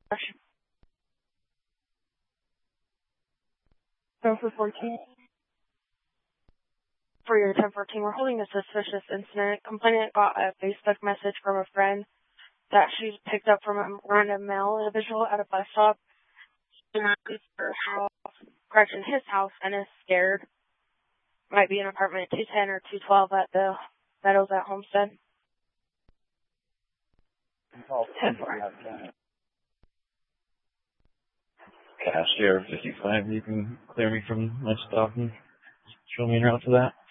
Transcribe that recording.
So for 14, for your 1014, we're holding a suspicious incident. Complainant got a Facebook message from a friend that she picked up from a random male individual at a bus stop. It's her house, correction, his house, and is scared. Might be an apartment 210 or 212 at the Meadows at Homestead. 10-4. Cashier 55, you can clear me from my stop and show me en route to that.